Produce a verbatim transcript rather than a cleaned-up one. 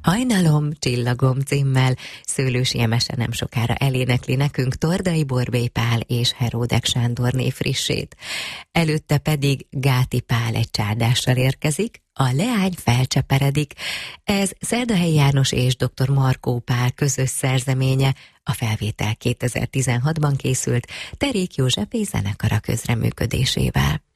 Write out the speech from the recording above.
Hajnalom, csillagom címmel Szőlősi Emese nem sokára elénekli nekünk Tordai Borbély Pál és Heródek Sándorné frissét. Előtte pedig Gáti Pál egy csárdással érkezik, a leány felcseperedik. Ez Szerdahelyi János és dr. Markó Pál közös szerzeménye, a felvétel kétezer-tizenhatban készült Terék József zenekara közreműködésével.